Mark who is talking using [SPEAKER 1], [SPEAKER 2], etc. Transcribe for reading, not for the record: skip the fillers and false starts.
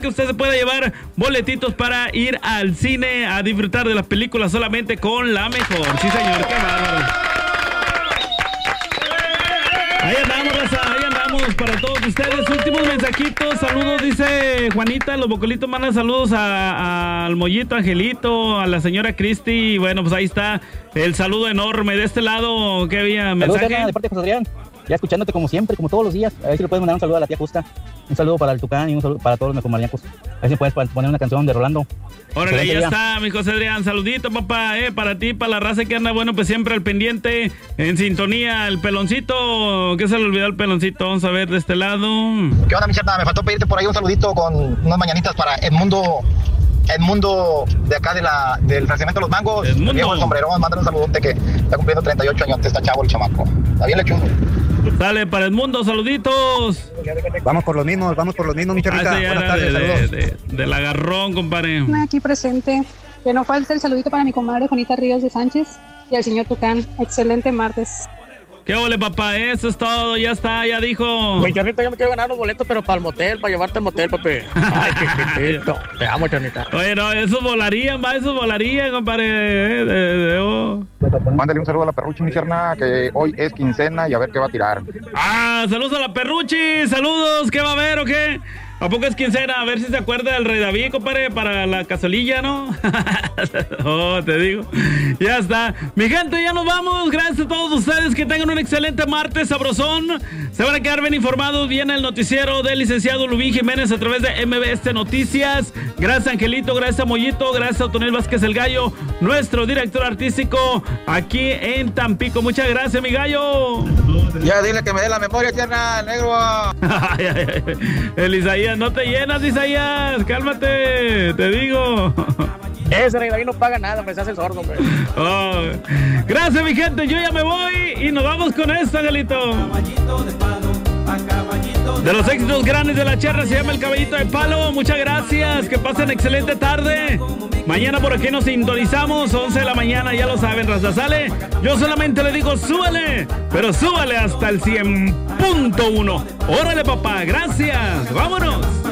[SPEAKER 1] que usted se pueda llevar boletitos para ir al cine a disfrutar de las películas solamente con la mejor. Sí, señor, qué bárbaro. Ahí andamos, raza, ahí andamos para todos ustedes. Últimos mensajitos, saludos, dice Juanita, los bocolitos mandan saludos al Mollito, Angelito, a la señora Cristi. Y bueno, pues ahí está el saludo enorme. De este lado, ¿qué había mensaje?
[SPEAKER 2] Saludos, de parte de José Adrián, ya escuchándote como siempre, como todos los días. A ver si le puedes mandar un saludo a la tía Justa. Un saludo para el Tucán y un saludo para todos los mecomaníacos. A ver si puedes poner una canción de Rolando.
[SPEAKER 1] Órale, ya está, mi José Adrián. Saludito, papá, para ti, para la raza que anda, bueno, pues siempre al pendiente, en sintonía. El peloncito, ¿qué se le olvidó el peloncito? Vamos a ver de este lado.
[SPEAKER 3] ¿Qué onda, mi cherna? Me faltó pedirte por ahí un saludito con unas mañanitas para Edmundo de acá del fraccionamiento de Los Mangos. El viejo del sombrerón, mándale un saludote que está cumpliendo 38 años. Está chavo el chamaco. Está bien lechudo.
[SPEAKER 1] Dale, para Edmundo, saluditos.
[SPEAKER 4] Vamos por los mismos, mi charrita.
[SPEAKER 1] Buenas tardes, saludos. Del agarrón, compadre.
[SPEAKER 5] Aquí presente. Que no falte el saludito para mi comadre Juanita Ríos de Sánchez y al señor Tucán. Excelente martes.
[SPEAKER 1] ¿Qué ole, papá? Eso es todo, ya está, ya dijo.
[SPEAKER 6] Mi Charnita, yo me quiero ganar los boletos, pero para el motel, para llevarte al motel, papi. Ay, qué chiquito. Te amo, Charnita.
[SPEAKER 1] Oye, no, esos volarían, compadre.
[SPEAKER 4] Mándale un saludo a la Perruchi, mi cherna, que hoy es quincena y a ver qué va a tirar.
[SPEAKER 1] Saludos a la Perruchi, saludos, ¿qué va a haber o qué? ¿A poco es quincena? A ver si se acuerda del Rey David, compadre, para la casolilla, ¿no? Oh, te digo. Ya está. Mi gente, ya nos vamos. Gracias a todos ustedes. Que tengan un excelente martes sabrosón. Se van a quedar bien informados. Viene el noticiero del licenciado Lubín Jiménez a través de MBS Noticias. Gracias, Angelito. Gracias a Mollito. Gracias a Otoniel Vázquez el Gallo, nuestro director artístico aquí en Tampico. Muchas gracias, mi gallo.
[SPEAKER 3] Ya dile que me dé la memoria, cherna, negro.
[SPEAKER 1] El Isaías, no te llenas, Isaías. Cálmate, te digo.
[SPEAKER 6] Ese Rey David no paga nada, me se hace el sordo, hombre.
[SPEAKER 1] Oh. Gracias, mi gente. Yo ya me voy y nos vamos con esto, Angelito. De los éxitos grandes de la charra se llama El Caballito de Palo. Muchas gracias. Que pasen excelente tarde. Mañana por aquí nos sintonizamos, 11 de la mañana, ya lo saben, raza, sale. Yo solamente le digo, súbale, pero súbale hasta el 100.1. Órale, papá, gracias. Vámonos.